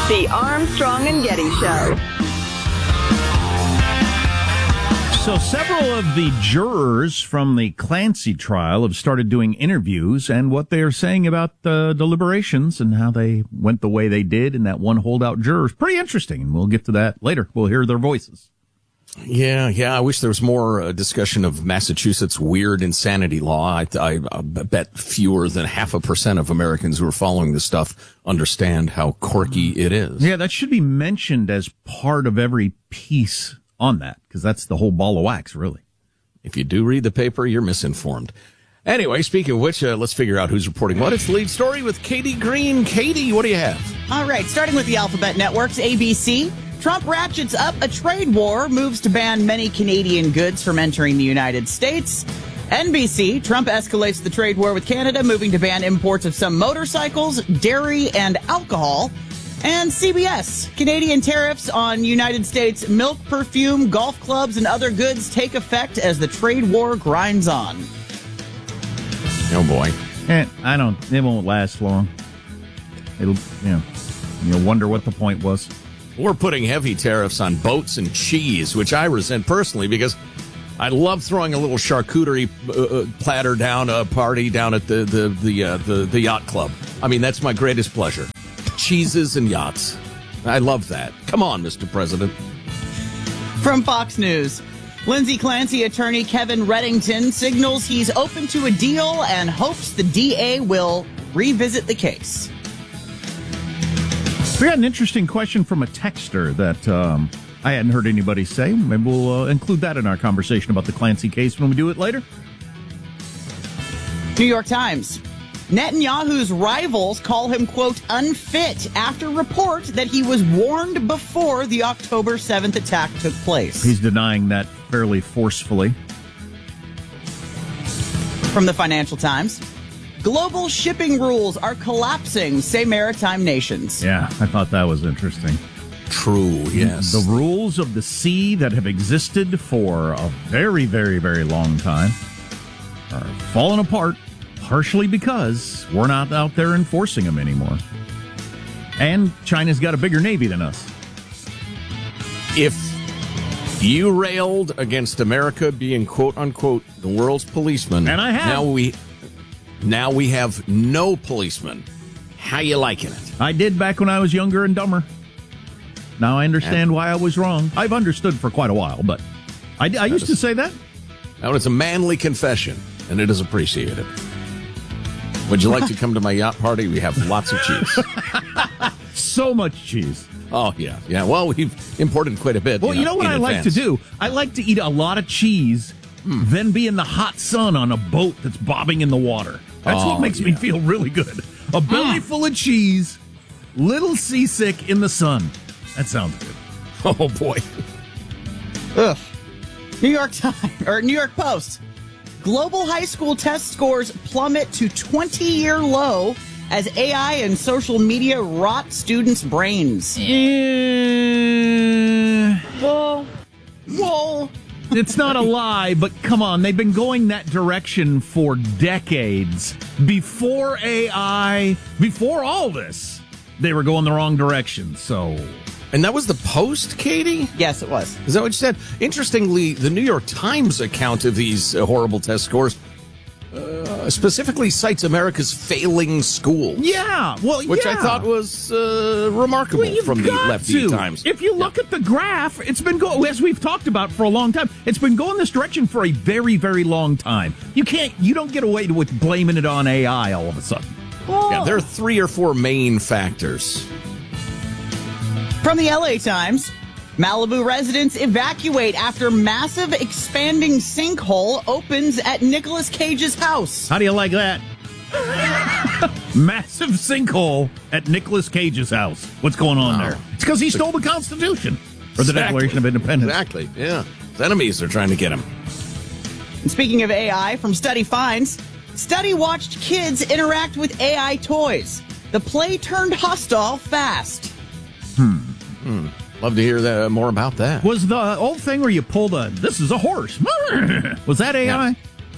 The Armstrong and Getty Show. So several of the jurors from the Clancy trial have started doing interviews and what they are saying about the deliberations and how they went the way they did in that one holdout juror is pretty interesting. And we'll get to that later. We'll hear their voices. Yeah. I wish there was more discussion of Massachusetts' weird insanity law. I bet fewer than 0.5% of Americans who are following this stuff understand how quirky it is. Yeah, that should be mentioned as part of every piece on that, because that's the whole ball of wax, really. If you do read the paper, you're misinformed. Anyway, speaking of which, let's figure out who's reporting what. It's the lead story with Katie Green. Katie, what do you have? All right, starting with the Alphabet Network's ABC. Trump ratchets up a trade war, moves to ban many Canadian goods from entering the United States. NBC, Trump escalates the trade war with Canada, moving to ban imports of some motorcycles, dairy, and alcohol. And CBS, Canadian tariffs on United States milk, perfume, golf clubs, and other goods take effect as the trade war grinds on. Oh, boy. It won't last long. You'll wonder what the point was. We're putting heavy tariffs on boats and cheese, which I resent personally because I love throwing a little charcuterie platter down a party down at the yacht club. I mean, that's my greatest pleasure. Cheeses and yachts. I love that. Come on, Mr. President. From Fox News, Lindsay Clancy attorney Kevin Reddington signals he's open to a deal and hopes the DA will revisit the case. We got an interesting question from a texter that I hadn't heard anybody say. Maybe we'll include that in our conversation about the Clancy case when we do it later. New York Times. Netanyahu's rivals call him, quote, unfit after report that he was warned before the October 7th attack took place. He's denying that fairly forcefully. From the Financial Times. Global shipping rules are collapsing, say maritime nations. Yeah, I thought that was interesting. True, yes. The rules of the sea that have existed for a very, very, very long time are falling apart. Partially because we're not out there enforcing them anymore. And China's got a bigger Navy than us. If you railed against America being, quote unquote, the world's policeman, and I have. Now we have no policeman. How you liking it? I did back when I was younger and dumber. Now I understand why I was wrong. I've understood for quite a while, but I used to say that. Now it's a manly confession, and it is appreciated. Would you like to come to my yacht party? We have lots of cheese. So much cheese. Oh, yeah. Yeah, well, we've imported quite a bit. Well, you know what I like to do? I like to eat a lot of cheese, then be in the hot sun on a boat that's bobbing in the water. That's what makes me feel really good. A belly full of cheese, little seasick in the sun. That sounds good. Oh, boy. Ugh. New York Times, or New York Post. Global high school test scores plummet to 20-year low as AI and social media rot students' brains. Well, it's not a lie, but come on. They've been going that direction for decades. Before AI, before all this, they were going the wrong direction, so... And that was the Post, Katie? Yes, it was. Is that what you said? Interestingly, the New York Times account of these horrible test scores specifically cites America's failing schools. Yeah, well, which I thought was remarkable from the Lefty Times. If you look at the graph, it's been going, as we've talked about for a long time, it's been going this direction for a very, very long time. You don't get away with blaming it on AI all of a sudden. Yeah, there are 3 or 4 main factors. From the LA Times, Malibu residents evacuate after massive expanding sinkhole opens at Nicolas Cage's house. How do you like that? Massive sinkhole at Nicolas Cage's house. What's going on there? It's because he stole the Constitution. Or the Declaration of Independence. Exactly, yeah. His enemies are trying to get him. And speaking of AI, from Study Finds, study watched kids interact with AI toys. The play turned hostile fast. Love to hear more about that. Was the old thing where you pull this is a horse. Was that AI? Yeah.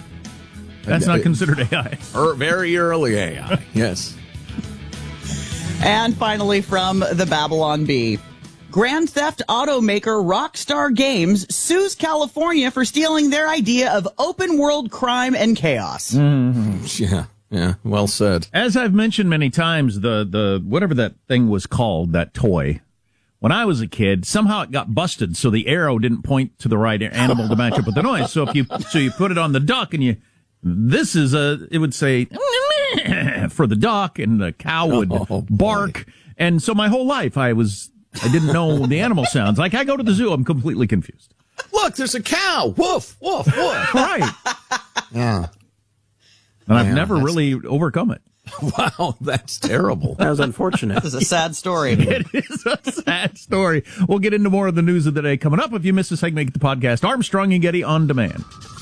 That's not considered AI. Very early AI, yes. And finally, from the Babylon Bee. Grand Theft automaker Rockstar Games sues California for stealing their idea of open world crime and chaos. Yeah, well said. As I've mentioned many times, the whatever that thing was called, that toy, when I was a kid, somehow it got busted, so the arrow didn't point to the right animal to match up with the noise. So you put it on the duck, and it would say for the duck, and the cow would bark. And so my whole life, I didn't know the animal sounds. Like I go to the zoo, I'm completely confused. Look, there's a cow. Woof, woof, woof. Right. Yeah. And I've never really overcome it. Wow, that's terrible. That was unfortunate. This is a sad story. It is a sad story. We'll get into more of the news of the day coming up. If you missed a segment, get the podcast Armstrong and Getty on demand.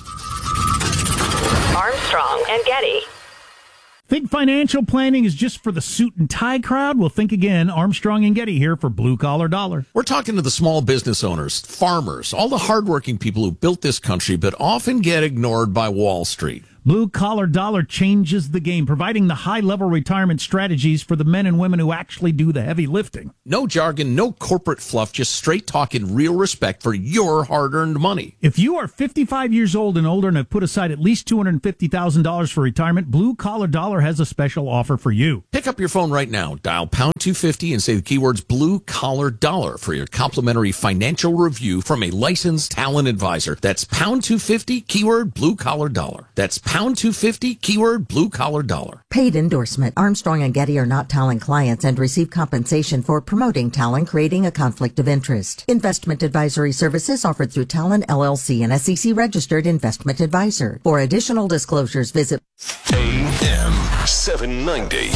Armstrong and Getty. Think financial planning is just for the suit and tie crowd? Well, think again. Armstrong and Getty here for Blue Collar Dollar. We're talking to the small business owners, farmers, all the hardworking people who built this country but often get ignored by Wall Street. Blue Collar Dollar changes the game, providing the high-level retirement strategies for the men and women who actually do the heavy lifting. No jargon, no corporate fluff, just straight talk and real respect for your hard-earned money. If you are 55 years old and older and have put aside at least $250,000 for retirement, Blue Collar Dollar has a special offer for you. Pick up your phone right now, dial pound 250 and say the keywords Blue Collar Dollar for your complimentary financial review from a licensed talent advisor. That's pound 250, keyword Blue Collar Dollar. That's pound 250, keyword Blue Collar Dollar. Paid endorsement. Armstrong and Getty are not Talon clients and receive compensation for promoting Talon, creating a conflict of interest. Investment advisory services offered through Talon LLC, an SEC registered investment advisor. For additional disclosures, visit AM 790.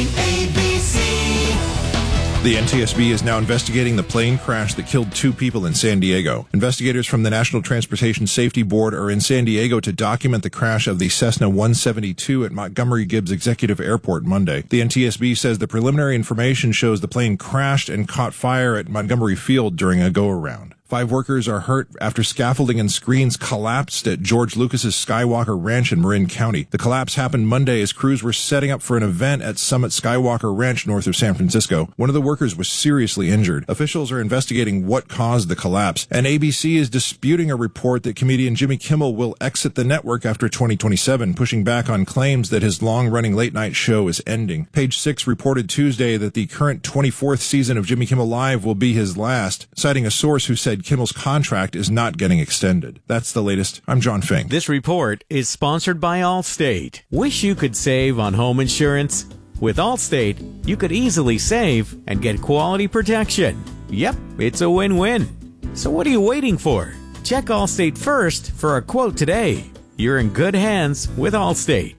The NTSB is now investigating the plane crash that killed 2 people in San Diego. Investigators from the National Transportation Safety Board are in San Diego to document the crash of the Cessna 172 at Montgomery Gibbs Executive Airport Monday. The NTSB says the preliminary information shows the plane crashed and caught fire at Montgomery Field during a go-around. 5 workers are hurt after scaffolding and screens collapsed at George Lucas's Skywalker Ranch in Marin County. The collapse happened Monday as crews were setting up for an event at Summit Skywalker Ranch north of San Francisco. One of the workers was seriously injured. Officials are investigating what caused the collapse, and ABC is disputing a report that comedian Jimmy Kimmel will exit the network after 2027, pushing back on claims that his long-running late-night show is ending. Page 6 reported Tuesday that the current 24th season of Jimmy Kimmel Live will be his last, citing a source who said Kimmel's contract is not getting extended. That's the latest. I'm John Fink. This report is sponsored by Allstate. Wish you could save on home insurance? With Allstate, you could easily save and get quality protection. Yep, it's a win-win. So what are you waiting for? Check Allstate first for a quote today. You're in good hands with Allstate.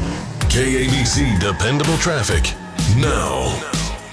KABC Dependable Traffic now.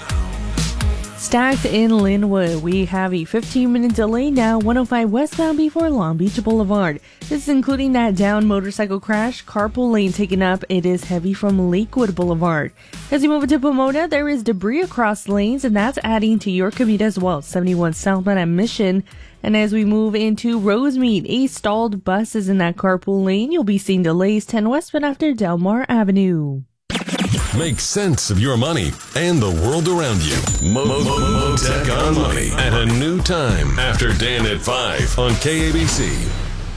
Stacked in Linwood, we have a 15-minute delay now, 105 westbound before Long Beach Boulevard. This is including that down motorcycle crash, carpool lane taken up. It is heavy from Lakewood Boulevard. As you move into Pomona, there is debris across lanes, and that's adding to your commute as well. 71 southbound at Mission. And as we move into Rosemead, a stalled bus is in that carpool lane. You'll be seeing delays 10 westbound after Delmar Avenue. Make sense of your money and the world around you. Mo-Tech on Money at a new time after Dan at 5 on KABC.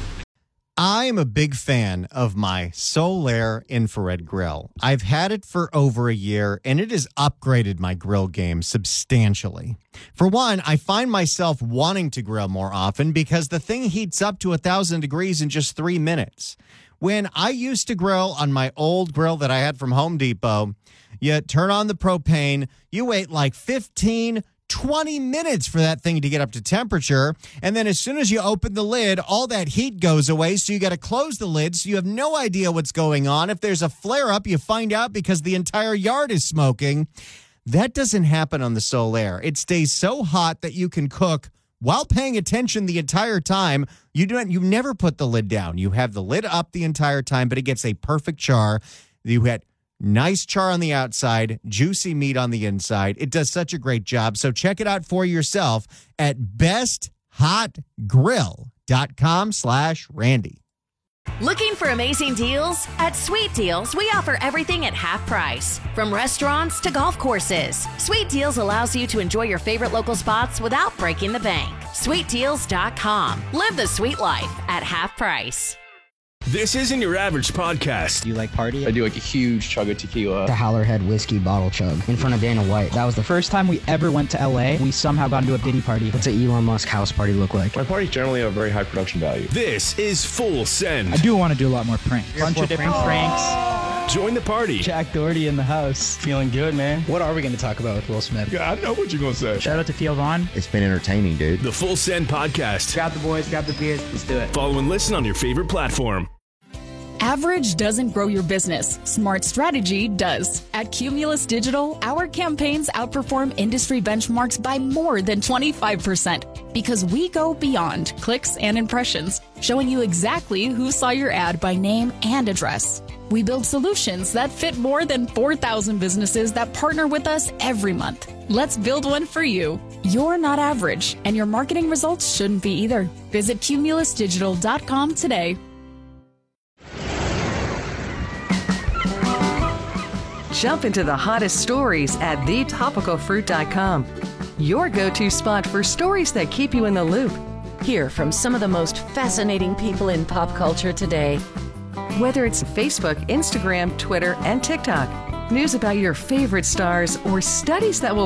I am a big fan of my Solaire infrared grill. I've had it for over a year, and it has upgraded my grill game substantially. For one, I find myself wanting to grill more often because the thing heats up to 1,000 degrees in just 3 minutes. When I used to grill on my old grill that I had from Home Depot, you turn on the propane, you wait like 15, 20 minutes for that thing to get up to temperature, and then as soon as you open the lid, all that heat goes away, so you got to close the lid, so you have no idea what's going on. If there's a flare-up, you find out because the entire yard is smoking. That doesn't happen on the Solaire. It stays so hot that you can cook while paying attention the entire time. You never put the lid down. You have the lid up the entire time, but it gets a perfect char. You get nice char on the outside, juicy meat on the inside. It does such a great job. So check it out for yourself at besthotgrill.com/Randy. Looking for amazing deals? At Sweet Deals, we offer everything at half price. From restaurants to golf courses, Sweet Deals allows you to enjoy your favorite local spots without breaking the bank. SweetDeals.com. Live the sweet life at half price. This isn't your average podcast. Do you like party? I do like a huge chug of tequila. The Howlerhead whiskey bottle chug in front of Dana White. That was the first time we ever went to LA. We somehow got into a Diddy party. What's an Elon Musk house party look like? My parties generally have a very high production value. This is Full Send. I do want to do a lot more pranks. Bunch of different pranks. Join the party. Jack Doherty in the house. Feeling good, man. What are we going to talk about with Will Smith? Yeah, I know what you're going to say. Shout out to Theo Vaughn. It's been entertaining, dude. The Full Send podcast. Grab the boys, grab the beers. Let's do it. Follow and listen on your favorite platform. Average doesn't grow your business. Smart strategy does. At Cumulus Digital, our campaigns outperform industry benchmarks by more than 25% because we go beyond clicks and impressions, showing you exactly who saw your ad by name and address. We build solutions that fit more than 4,000 businesses that partner with us every month. Let's build one for you. You're not average, and your marketing results shouldn't be either. Visit cumulusdigital.com today. Jump into the hottest stories at thetopicalfruit.com. Your go-to spot for stories that keep you in the loop. Hear from some of the most fascinating people in pop culture today. Whether it's Facebook, Instagram, Twitter, and TikTok, news about your favorite stars, or studies that will